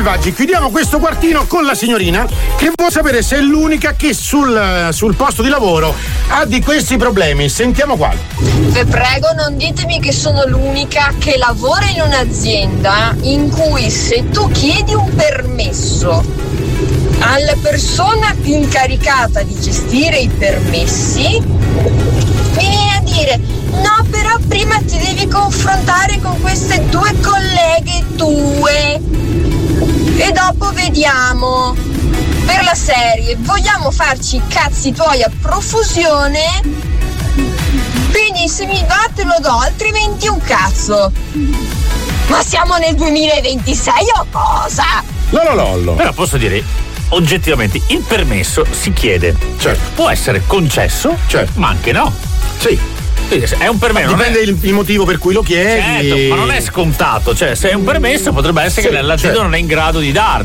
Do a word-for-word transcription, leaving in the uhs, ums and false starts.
selvaggi, chiudiamo questo quartino con la signorina che vuole sapere se è l'unica che sul, sul posto di lavoro ha di questi problemi. Sentiamo quali. Vi prego, non ditemi che sono l'unica che lavora in un'azienda in cui se tu chiedi un permesso alla persona più incaricata di gestire i permessi, vieni a dire no, però prima ti devi confrontare con queste due colleghe tue e dopo vediamo. Per la serie, vogliamo farci i cazzi tuoi a profusione? Quindi se mi va te lo do, altrimenti un cazzo. Ma siamo nel duemilaventisei o cosa? Lollo lollo. Però posso dire, oggettivamente, il permesso si chiede. Certo. Può essere concesso, certo, ma anche no. Sì. È un permesso. Dipende è... il, il motivo per cui lo chiedi. Certo, ma non è scontato. Cioè, se è un permesso, potrebbe essere sì, che l'azienda certo. non è in grado di dartelo.